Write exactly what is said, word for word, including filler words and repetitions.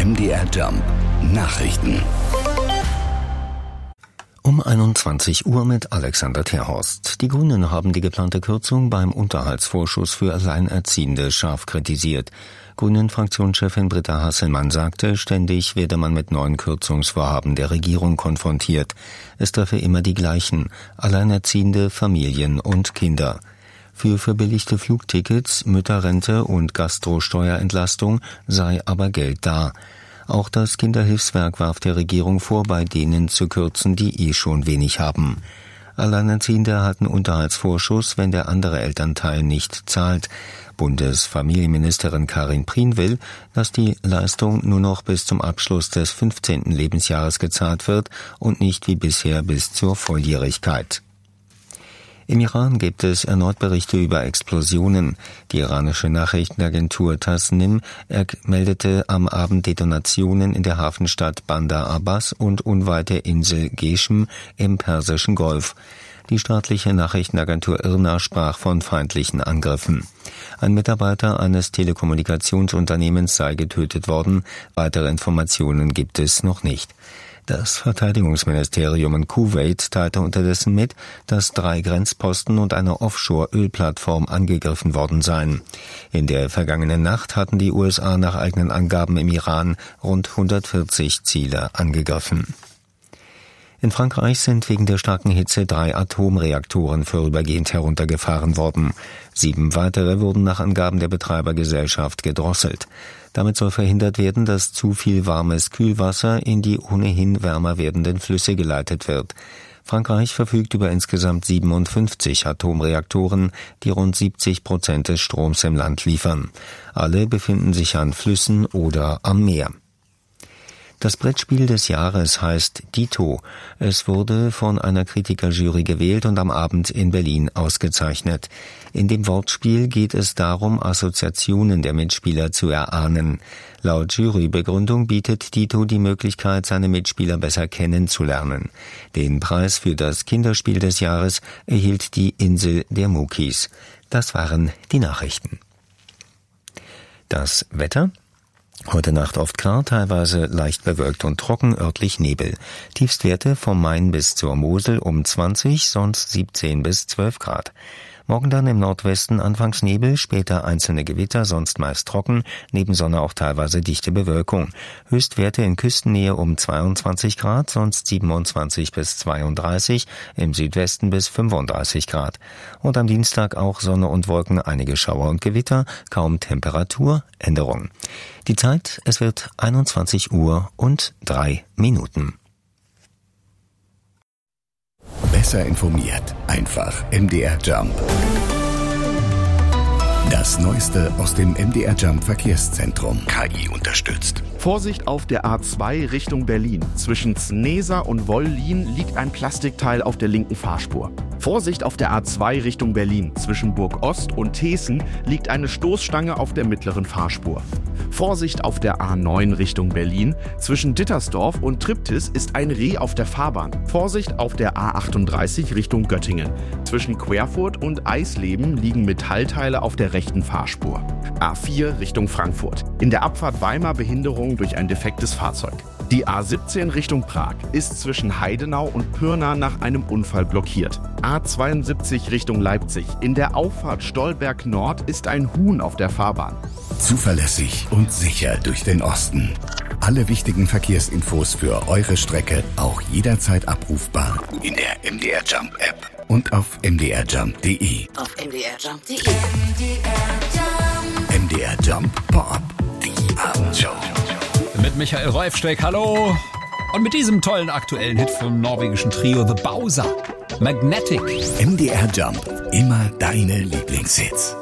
M D R Jump Nachrichten. Um einundzwanzig Uhr mit Alexander Terhorst. Die Grünen haben die geplante Kürzung beim Unterhaltsvorschuss für Alleinerziehende scharf kritisiert. Grünen-Fraktionschefin Britta Hasselmann sagte, ständig werde man mit neuen Kürzungsvorhaben der Regierung konfrontiert. Es treffe immer die gleichen: Alleinerziehende, Familien und Kinder. Für verbilligte Flugtickets, Mütterrente und Gastrosteuerentlastung sei aber Geld da. Auch das Kinderhilfswerk warf der Regierung vor, bei denen zu kürzen, die eh schon wenig haben. Alleinerziehende erhalten Unterhaltsvorschuss, wenn der andere Elternteil nicht zahlt. Bundesfamilienministerin Karin Prien will, dass die Leistung nur noch bis zum Abschluss des fünfzehnten Lebensjahres gezahlt wird und nicht wie bisher bis zur Volljährigkeit. Im Iran gibt es erneut Berichte über Explosionen. Die iranische Nachrichtenagentur Tasnim meldete am Abend Detonationen in der Hafenstadt Bandar Abbas und unweit der Insel Geshm im Persischen Golf. Die staatliche Nachrichtenagentur I R N A sprach von feindlichen Angriffen. Ein Mitarbeiter eines Telekommunikationsunternehmens sei getötet worden. Weitere Informationen gibt es noch nicht. Das Verteidigungsministerium in Kuwait teilte unterdessen mit, dass drei Grenzposten und eine Offshore-Ölplattform angegriffen worden seien. In der vergangenen Nacht hatten die U S A nach eigenen Angaben im Iran rund hundertvierzig Ziele angegriffen. In Frankreich sind wegen der starken Hitze drei Atomreaktoren vorübergehend heruntergefahren worden. Sieben weitere wurden nach Angaben der Betreibergesellschaft gedrosselt. Damit soll verhindert werden, dass zu viel warmes Kühlwasser in die ohnehin wärmer werdenden Flüsse geleitet wird. Frankreich verfügt über insgesamt siebenundfünfzig Atomreaktoren, die rund siebzig Prozent des Stroms im Land liefern. Alle befinden sich an Flüssen oder am Meer. Das Brettspiel des Jahres heißt Dito. Es wurde von einer Kritikerjury gewählt und am Abend in Berlin ausgezeichnet. In dem Wortspiel geht es darum, Assoziationen der Mitspieler zu erahnen. Laut Jurybegründung bietet Dito die Möglichkeit, seine Mitspieler besser kennenzulernen. Den Preis für das Kinderspiel des Jahres erhielt die Insel der Mukis. Das waren die Nachrichten. Das Wetter? Heute Nacht oft klar, teilweise leicht bewölkt und trocken, örtlich Nebel. Tiefstwerte vom Main bis zur Mosel um zwanzig, sonst siebzehn bis zwölf Grad. Morgen dann im Nordwesten anfangs Nebel, später einzelne Gewitter, sonst meist trocken, neben Sonne auch teilweise dichte Bewölkung. Höchstwerte in Küstennähe um zweiundzwanzig Grad, sonst siebenundzwanzig bis zweiunddreißig, im Südwesten bis fünfunddreißig Grad. Und am Dienstag auch Sonne und Wolken, einige Schauer und Gewitter, kaum Temperaturänderung. Die Zeit, es wird einundzwanzig Uhr und drei Minuten. Besser informiert, einfach M D R Jump. Das Neueste aus dem M D R Jump Verkehrszentrum. K I unterstützt. Vorsicht auf der A zwei Richtung Berlin. Zwischen Znesa und Wollin liegt ein Plastikteil auf der linken Fahrspur. Vorsicht auf der A zwei Richtung Berlin. Zwischen Burg Ost und Thesen liegt eine Stoßstange auf der mittleren Fahrspur. Vorsicht auf der A neun Richtung Berlin. Zwischen Dittersdorf und Triptis ist ein Reh auf der Fahrbahn. Vorsicht auf der A achtunddreißig Richtung Göttingen. Zwischen Querfurt und Eisleben liegen Metallteile auf der rechten Fahrspur. A vier Richtung Frankfurt. In der Abfahrt Weimar Behinderung durch ein defektes Fahrzeug. Die A siebzehn Richtung Prag ist zwischen Heidenau und Pirna nach einem Unfall blockiert. A zweiundsiebzig Richtung Leipzig. In der Auffahrt Stolberg Nord ist ein Huhn auf der Fahrbahn. Zuverlässig und sicher durch den Osten. Alle wichtigen Verkehrsinfos für eure Strecke auch jederzeit abrufbar in der M D R Jump App und auf m d r jump punkt d e. Auf m d r jump punkt d e. M D R Jump Pop, die Abendshow. Mit Michael Reufsteck, hallo. Und mit diesem tollen aktuellen Hit vom norwegischen Trio The Bowser, Magnetic. M D R Jump, immer deine Lieblingshits.